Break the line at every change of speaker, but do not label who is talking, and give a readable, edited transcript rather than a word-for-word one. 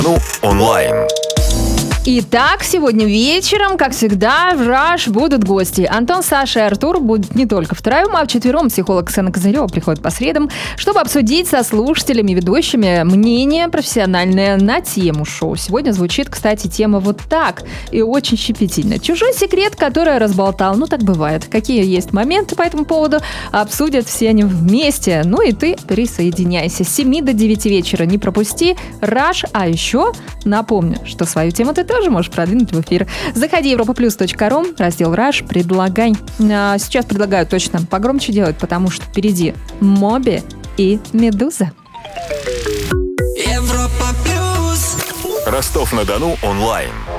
Ну, онлайн.
Итак, сегодня вечером, как всегда, в «Раш» будут гости. Антон, Саша и Артур будут не только втроем, а вчетвером. Психолог Ксена Козырева приходит по средам, чтобы обсудить со слушателями, ведущими мнение профессиональное на тему шоу. Сегодня звучит, кстати, тема вот так и очень щепетильно. Чужой секрет, который разболтал. Ну, так бывает. Какие есть моменты по этому поводу, обсудят все они вместе. Ну и ты присоединяйся. С 7 до 9 вечера не пропусти «Раш». А еще напомню, что свою тему ты тоже можешь продвинуть в эфир. Заходи europaplus.ru, раздел «Раш», предлагай. Сейчас предлагаю точно погромче делать, потому что впереди Моби и Медуза.
Ростов-на-Дону онлайн.